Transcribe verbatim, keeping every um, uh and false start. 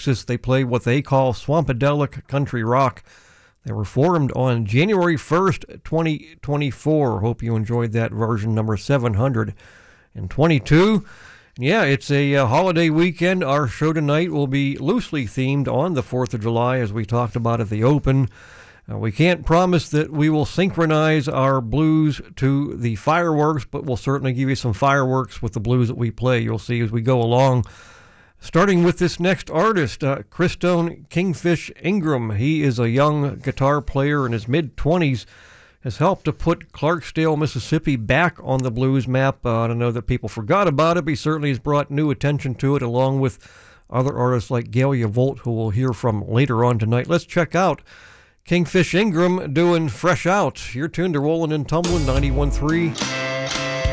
Texas. They play what they call Swampadelic Country Rock. They were formed on January first, twenty twenty-four. Hope you enjoyed that version, number seven hundred twenty-two. Yeah, it's a uh, holiday weekend. Our show tonight will be loosely themed on the fourth of July, as we talked about at the open. Uh, we can't promise that we will synchronize our blues to the fireworks, but we'll certainly give you some fireworks with the blues that we play. You'll see as we go along. Starting with this next artist, uh, Christone Kingfish Ingram. He is a young guitar player in his mid-twenties. Has helped to put Clarksdale, Mississippi back on the blues map. Uh, I don't know that people forgot about it, but he certainly has brought new attention to it, along with other artists like Galia Volt, who we'll hear from later on tonight. Let's check out Kingfish Ingram doing Fresh Out. You're tuned to Rollin' and Tumblin' ninety-one point three